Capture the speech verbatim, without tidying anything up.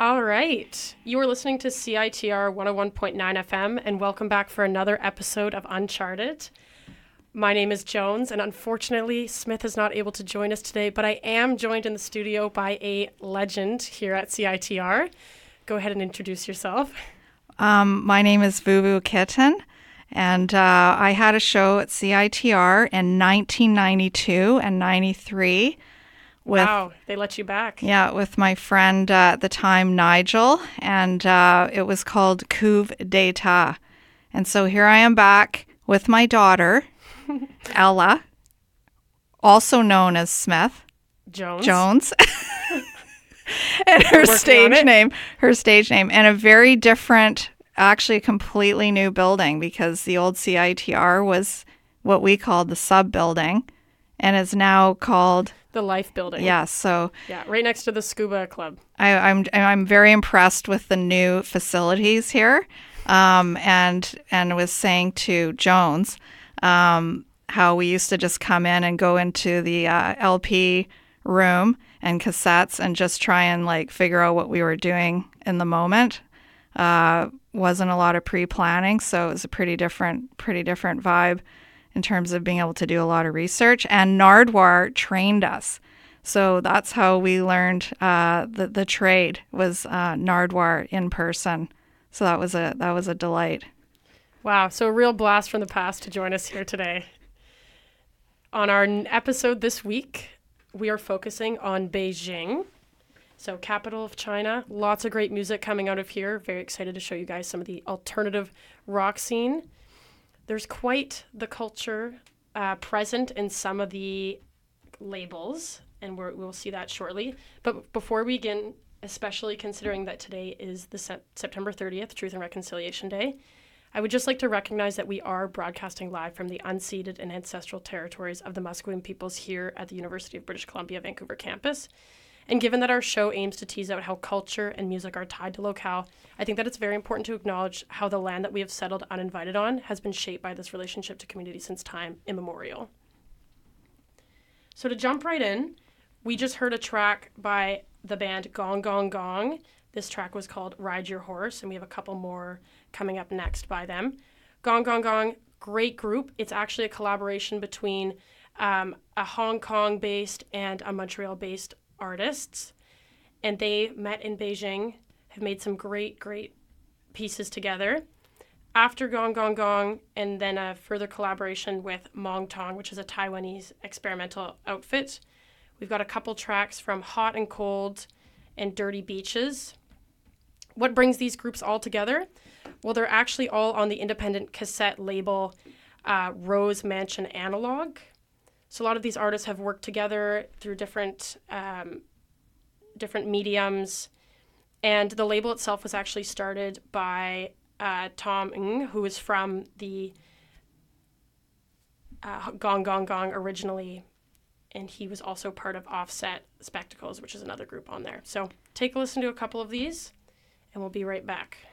All right. You are listening to C I T R one oh one point nine F M, and welcome back for another episode of Uncharted. My name is Jones, and unfortunately, Smith is not able to join us today, but I am joined in the studio by a legend here at C I T R. Go ahead and introduce yourself. Um, my name is Vuvu Kitten, and uh, I had a show at C I T R in nineteen ninety-two and ninety-three. With, wow, they let you back. Yeah, with my friend uh, at the time, Nigel, and uh, it was called Couve d'Etat. And so here I am back with my daughter, Ella, also known as Smith Jones. Jones. And her stage name, her stage name, and a very different, actually a completely new building, because the old C I T R was what we called the sub building and is now called the Life Building. Yeah, so yeah, right next to the Scuba Club. I, I'm I'm very impressed with the new facilities here, um, and and was saying to Jones um, how we used to just come in and go into the uh, L P room and cassettes and just try and like figure out what we were doing in the moment. Uh, wasn't a lot of pre-planning, so it was a pretty different, pretty different vibe in terms of being able to do a lot of research. And Nardwuar trained us, so that's how we learned uh, the the trade was uh, Nardwuar in person. So that was a that was a delight. Wow! So a real blast from the past to join us here today. On our episode this week, we are focusing on Beijing, so capital of China. Lots of great music coming out of here. Very excited to show you guys some of the alternative rock scene. There's quite the culture uh, present in some of the labels, and we're, we'll see that shortly. But before we begin, especially considering that today is the se- September thirtieth, Truth and Reconciliation Day, I would just like to recognize that we are broadcasting live from the unceded and ancestral territories of the Musqueam peoples here at the University of British Columbia, Vancouver campus. And given that our show aims to tease out how culture and music are tied to locale, I think that it's very important to acknowledge how the land that we have settled uninvited on has been shaped by this relationship to community since time immemorial. So to jump right in, we just heard a track by the band Gong Gong Gong. This track was called Ride Your Horse, and we have a couple more coming up next by them. Gong Gong Gong, great group. It's actually a collaboration between um, a Hong Kong-based and a Montreal-based artists, and they met in Beijing, have made some great, great pieces together. After Gong Gong Gong, and then a further collaboration with Mong Tong, which is a Taiwanese experimental outfit. We've got a couple tracks from Hot and Cold and Dirty Beaches. What brings these groups all together? Well, they're actually all on the independent cassette label uh, Rose Mansion Analog. So a lot of these artists have worked together through different um, different mediums. And the label itself was actually started by uh, Tom Ng, who is from the uh, Gong Gong Gong originally. And he was also part of Offset Spectacles, which is another group on there. So take a listen to a couple of these, and we'll be right back.